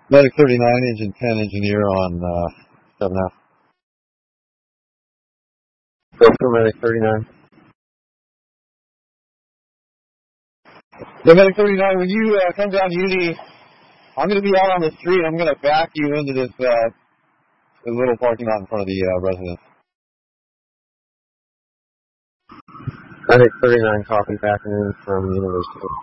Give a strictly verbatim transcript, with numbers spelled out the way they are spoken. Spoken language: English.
Medic thirty-nine, engine ten, engineer on uh, seven F. Go for Medic thirty-nine. The Medic thirty-nine, when you uh, come down Uni, I'm going to be out on the street. I'm going to back you into this uh, little parking lot in front of the uh, residence. Medic thirty-nine, copy, backing in from University.